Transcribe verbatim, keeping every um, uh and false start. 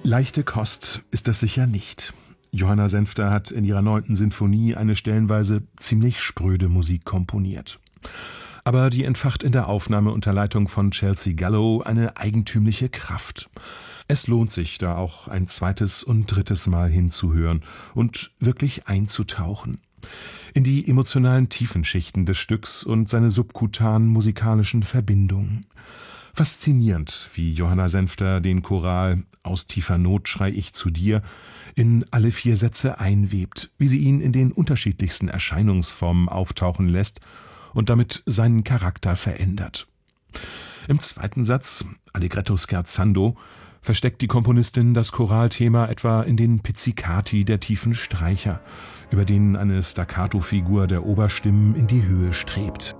Leichte Kost ist das sicher nicht. Johanna Senfter hat in ihrer neunten Sinfonie eine stellenweise ziemlich spröde Musik komponiert. Aber die entfacht in der Aufnahme unter Leitung von Chelsea Gallo eine eigentümliche Kraft. Es lohnt sich, da auch ein zweites und drittes Mal hinzuhören und wirklich einzutauchen in die emotionalen Tiefenschichten des Stücks und seine subkutanen musikalischen Verbindungen. Faszinierend, wie Johanna Senfter den Choral »Aus tiefer Not schrei ich zu dir« in alle vier Sätze einwebt, wie sie ihn in den unterschiedlichsten Erscheinungsformen auftauchen lässt und damit seinen Charakter verändert. Im zweiten Satz, Allegretto scherzando, versteckt die Komponistin das Choralthema etwa in den Pizzicati der tiefen Streicher, über denen eine Staccato-Figur der Oberstimmen in die Höhe strebt.